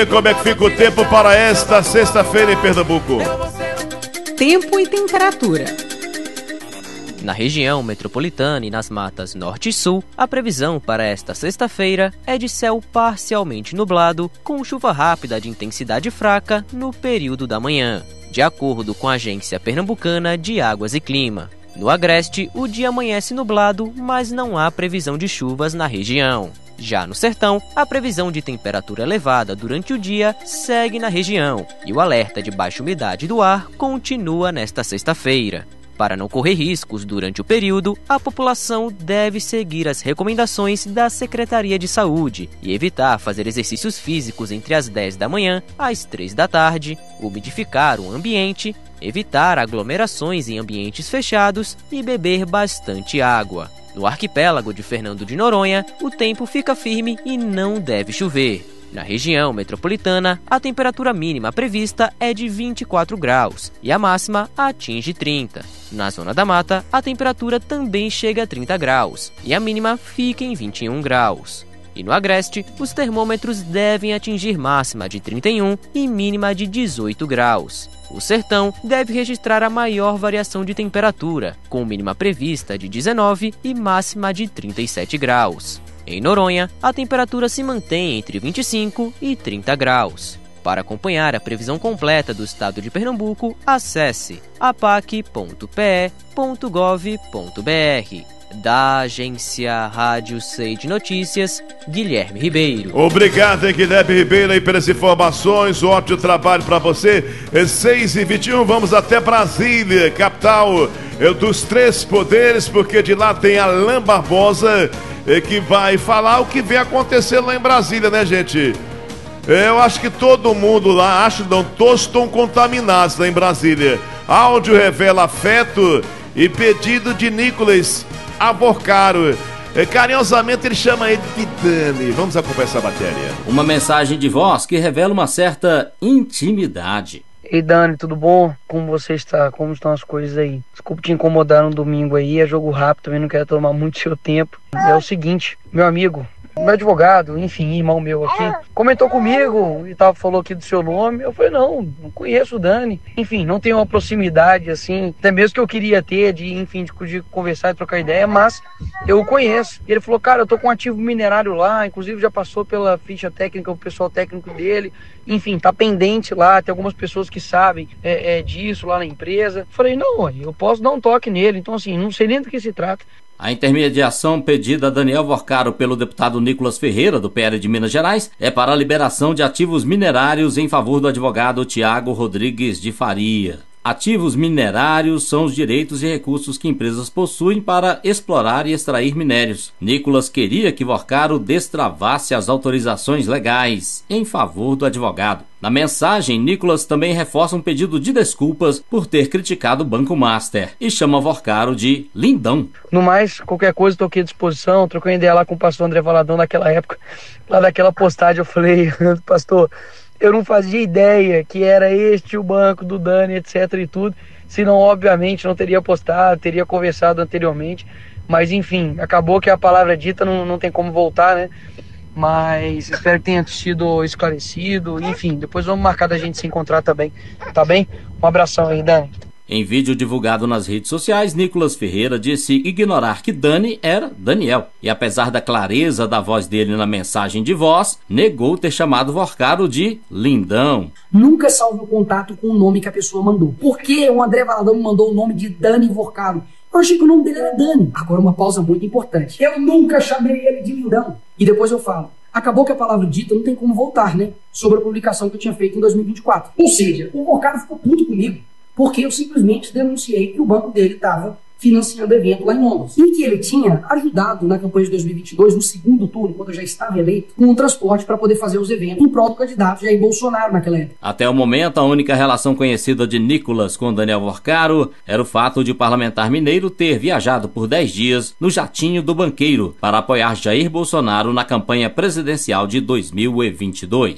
Como é que fica o tempo para esta sexta-feira em Pernambuco? Tempo e temperatura. Na região metropolitana e nas matas norte e sul, a previsão para esta sexta-feira é de céu parcialmente nublado, com chuva rápida de intensidade fraca no período da manhã, de acordo com a Agência Pernambucana de Águas e Clima. No agreste, o dia amanhece nublado, mas não há previsão de chuvas na região. Já no sertão, a previsão de temperatura elevada durante o dia segue na região e o alerta de baixa umidade do ar continua nesta sexta-feira. Para não correr riscos durante o período, a população deve seguir as recomendações da Secretaria de Saúde e evitar fazer exercícios físicos entre as 10 da manhã às 3 da tarde, umidificar o ambiente, evitar aglomerações em ambientes fechados e beber bastante água. No arquipélago de Fernando de Noronha, o tempo fica firme e não deve chover. Na região metropolitana, a temperatura mínima prevista é de 24 graus e a máxima atinge 30. Na zona da mata, a temperatura também chega a 30 graus e a mínima fica em 21 graus. E no agreste, os termômetros devem atingir máxima de 31 e mínima de 18 graus. O sertão deve registrar a maior variação de temperatura, com mínima prevista de 19 e máxima de 37 graus. Em Noronha, a temperatura se mantém entre 25 e 30 graus. Para acompanhar a previsão completa do estado de Pernambuco, acesse apac.pe.gov.br. Da agência Rádio Sei de Notícias, Guilherme Ribeiro. Obrigado, Guilherme Ribeiro, aí pelas informações. Ótimo trabalho para você. 6h21, vamos até Brasília, capital dos três poderes, porque de lá tem Alain Barbosa, que vai falar o que vem acontecendo lá em Brasília, né, gente? Eu acho que todo mundo lá, todos estão contaminados lá em Brasília. Áudio revela afeto e pedido de Nicolas Avorcaro. Carinhosamente ele chama ele de Dani. Vamos acompanhar essa matéria. Uma mensagem de voz que revela uma certa intimidade. Ei Dani, tudo bom? Como você está? Como estão as coisas aí? Desculpe te incomodar no domingo aí, é jogo rápido, também não quero tomar muito seu tempo. É o seguinte, meu amigo, meu advogado, enfim, irmão meu aqui, comentou comigo e falou aqui do seu nome. Eu falei, não conheço o Dani. Enfim, não tenho uma proximidade assim, até mesmo que eu queria ter, de conversar e trocar ideia, mas eu o conheço. E ele falou, cara, eu tô com um ativo minerário lá, inclusive já passou pela ficha técnica, o pessoal técnico dele. Enfim, tá pendente lá, tem algumas pessoas que sabem disso lá na empresa. Eu falei, não, eu posso dar um toque nele. Então assim, não sei nem do que se trata. A intermediação pedida a Daniel Vorcaro pelo deputado Nicolas Ferreira, do PL de Minas Gerais, é para a liberação de ativos minerários em favor do advogado Tiago Rodrigues de Faria. Ativos minerários são os direitos e recursos que empresas possuem para explorar e extrair minérios. Nicolas queria que Vorcaro destravasse as autorizações legais em favor do advogado. Na mensagem, Nicolas também reforça um pedido de desculpas por ter criticado o Banco Master e chama Vorcaro de lindão. No mais, qualquer coisa, estou aqui à disposição. Troquei ideia lá com o pastor André Valadão naquela época, lá daquela postagem. Eu falei, pastor, eu não fazia ideia que era este o banco do Dani, etc e tudo. Senão, obviamente, não teria postado, teria conversado anteriormente. Mas, enfim, acabou que a palavra dita não tem como voltar, né? Mas espero que tenha sido esclarecido. Enfim, depois vamos marcar da gente se encontrar também, tá bem? Um abração aí, Dani. Em vídeo divulgado nas redes sociais, Nicolas Ferreira disse ignorar que Dani era Daniel. E apesar da clareza da voz dele na mensagem de voz, negou ter chamado Vorcaro de lindão. Nunca salve o contato com o nome que a pessoa mandou. Por que o André Valadão me mandou o nome de Dani Vorcaro? Eu achei que o nome dele era Dani. Agora uma pausa muito importante. Eu nunca chamei ele de lindão. E depois eu falo. Acabou que a palavra dita não tem como voltar, né? Sobre a publicação que eu tinha feito em 2024. Ou seja, o Vorcaro ficou puto comigo. Porque eu simplesmente denunciei que o banco dele estava financiando evento lá em Londres. E que ele tinha ajudado na campanha de 2022, no segundo turno, quando eu já estava eleito, com o transporte para poder fazer os eventos em prol do candidato Jair Bolsonaro naquela época. Até o momento, a única relação conhecida de Nicolas com Daniel Vorcaro era o fato de o parlamentar mineiro ter viajado por 10 dias no jatinho do banqueiro para apoiar Jair Bolsonaro na campanha presidencial de 2022.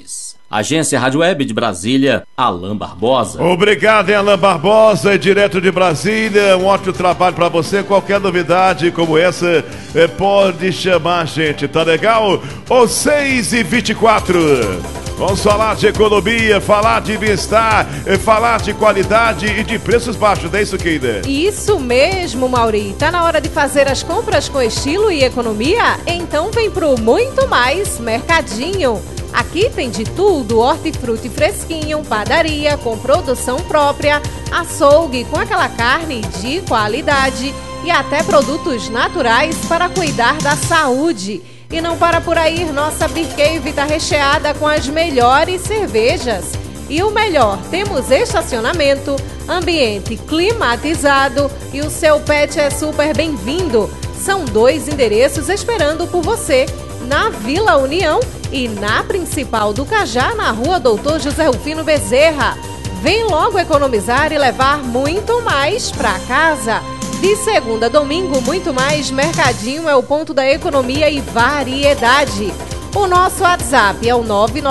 Agência Rádio Web de Brasília, Alain Barbosa. Obrigado, hein, Alain Barbosa, direto de Brasília. Um ótimo trabalho para você. Qualquer novidade como essa, pode chamar a gente, tá legal? Os 6h24. Vamos falar de economia, falar de bem-estar, falar de qualidade e de preços baixos, não é isso, Keida? Isso mesmo, Mauri. Tá na hora de fazer as compras com estilo e economia? Então vem pro Muito Mais Mercadinho. Aqui tem de tudo, hortifruti fresquinho, padaria com produção própria, açougue com aquela carne de qualidade e até produtos naturais para cuidar da saúde. E não para por aí, nossa Beer Cave está recheada com as melhores cervejas. E o melhor, temos estacionamento, ambiente climatizado e o seu pet é super bem-vindo. São 2 endereços esperando por você, na Vila União e na Principal do Cajá, na Rua Doutor José Rufino Bezerra. Vem logo economizar e levar muito mais para casa. De segunda a domingo, Muito Mais Mercadinho é o ponto da economia e variedade. O nosso WhatsApp é o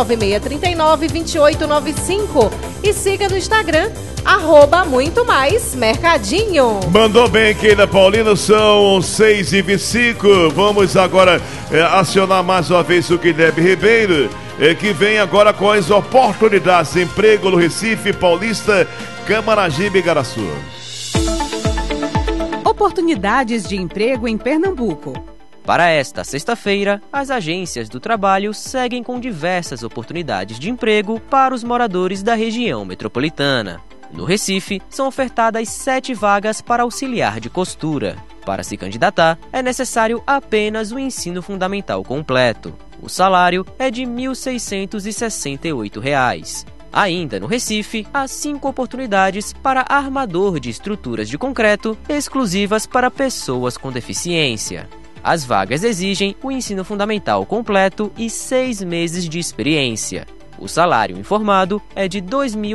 996392895 e siga no Instagram, @Muito Mais Mercadinho. Mandou bem, Keila Paulino, são 6h25. Vamos agora acionar mais uma vez o Guilherme Ribeiro, que vem agora com as oportunidades de emprego no Recife, Paulista, Camaragibe e Igaraçu. Oportunidades de emprego em Pernambuco. Para esta sexta-feira, as agências do trabalho seguem com diversas oportunidades de emprego para os moradores da região metropolitana. No Recife, são ofertadas 7 vagas para auxiliar de costura. Para se candidatar, é necessário apenas o ensino fundamental completo. O salário é de R$ 1.668. Ainda no Recife, há 5 oportunidades para armador de estruturas de concreto exclusivas para pessoas com deficiência. As vagas exigem o ensino fundamental completo e 6 meses de experiência. O salário informado é de R$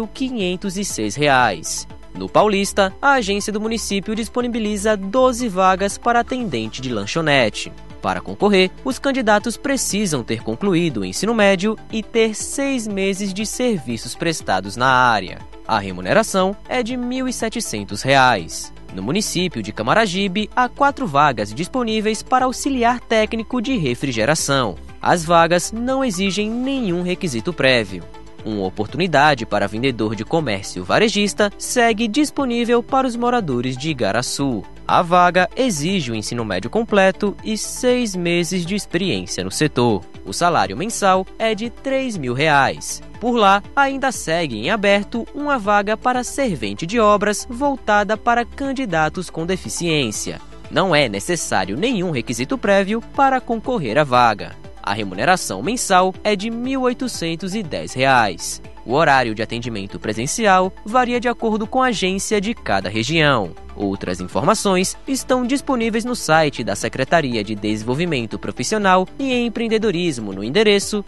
2.506. No Paulista, a agência do município disponibiliza 12 vagas para atendente de lanchonete. Para concorrer, os candidatos precisam ter concluído o ensino médio e ter 6 meses de serviços prestados na área. A remuneração é de R$ 1.700. No município de Camaragibe, há 4 vagas disponíveis para auxiliar técnico de refrigeração. As vagas não exigem nenhum requisito prévio. Uma oportunidade para vendedor de comércio varejista segue disponível para os moradores de Igaraçu. A vaga exige o ensino médio completo e 6 meses de experiência no setor. O salário mensal é de R$ 3.000. Por lá, ainda segue em aberto uma vaga para servente de obras voltada para candidatos com deficiência. Não é necessário nenhum requisito prévio para concorrer à vaga. A remuneração mensal é de R$ 1.810. O horário de atendimento presencial varia de acordo com a agência de cada região. Outras informações estão disponíveis no site da Secretaria de Desenvolvimento Profissional e Empreendedorismo no endereço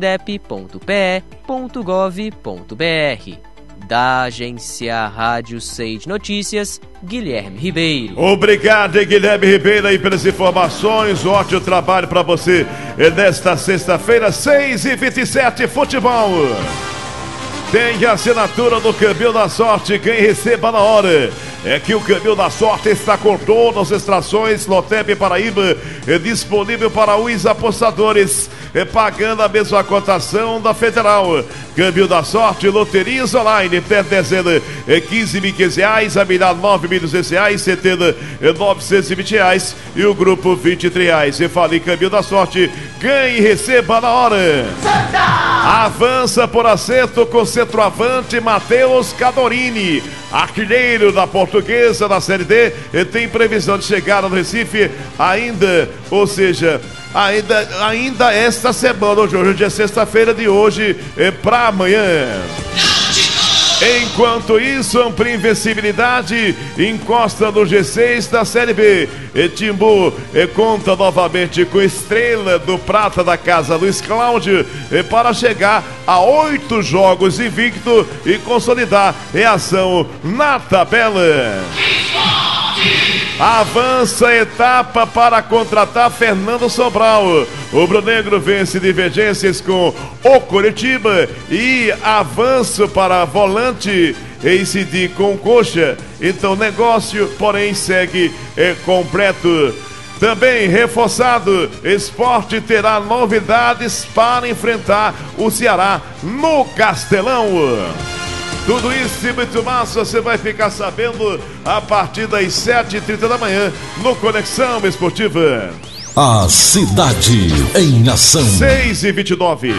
cedep.pe.gov.br. Da agência Rádio 6 Notícias, Guilherme Ribeiro. Obrigado, Guilherme Ribeiro, aí pelas informações. Ótimo trabalho para você nesta sexta-feira, 6h27, futebol. Tem a assinatura do Câmbio da Sorte, quem receba na hora. É que o Câmbio da Sorte está com todas as extrações Lotep Paraíba, disponível para os apostadores, pagando a mesma cotação da Federal. Câmbio da Sorte, loterias online, per dezena R$15.500, a milhar R$9.200, centena R$920 e o grupo R$23. E fala em Câmbio da Sorte, ganhe e receba na hora. Avança por acerto com centroavante Matheus Cadorini, artilheiro da Portuguesa da Série D, tem previsão de chegada no Recife ainda, ou seja, ainda esta semana, hoje é sexta-feira de hoje para amanhã. Enquanto isso, amplia invencibilidade, encosta no G6 da Série B. Timbu conta novamente com Estrela do Prata da Casa Luiz Cláudio para chegar a 8 jogos invicto e consolidar reação na tabela. Avança a etapa para contratar Fernando Sobral. O Rubro-Negro vence divergências com o Coritiba e avanço para volante Encidi com Coxa. Então negócio, porém, segue completo. Também reforçado, Sport terá novidades para enfrentar o Ceará no Castelão. Tudo isso e muito mais você vai ficar sabendo a partir das 7h30 da manhã no Conexão Esportiva. A cidade em ação. 6h29.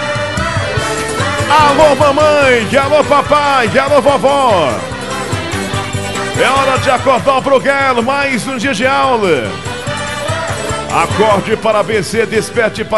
Alô mamãe, alô papai, alô vovó. É hora de acordar pro galo, mais um dia de aula. Acorde para vencer, desperte para